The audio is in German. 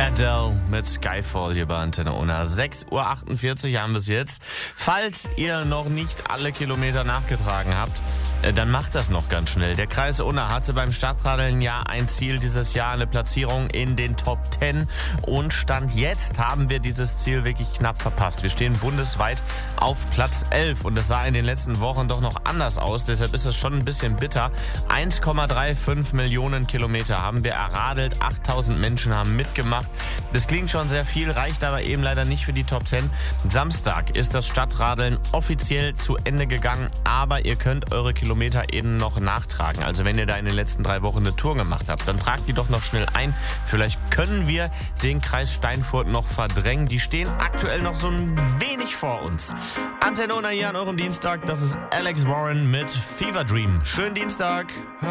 Adele mit Skyfall hier bei Antenne Unna. 6.48 Uhr haben wir es jetzt. Falls ihr noch nicht alle Kilometer nachgetragen habt, dann macht das noch ganz schnell. Der Kreis Unna hatte beim Stadtradeln ja ein Ziel dieses Jahr, eine Platzierung in den Top 10. Und Stand jetzt haben wir dieses Ziel wirklich knapp verpasst. Wir stehen bundesweit auf Platz 11 und das sah in den letzten Wochen doch noch anders aus. Deshalb ist es schon ein bisschen bitter. 1,35 Millionen Kilometer haben wir erradelt. 8000 Menschen haben mitgemacht. Das klingt schon sehr viel, reicht aber eben leider nicht für die Top 10. Samstag ist das Stadtradeln offiziell zu Ende gegangen, aber ihr könnt eure Kilometer eben noch nachtragen. Also wenn ihr da in den letzten 3 Wochen eine Tour gemacht habt, dann tragt die doch noch schnell ein. Vielleicht können wir den Kreis Steinfurt noch verdrängen. Die stehen aktuell noch so ein wenig vor uns. Antenne Unna hier an eurem Dienstag. Das ist Alex Warren mit Fever Dream. Schönen Dienstag.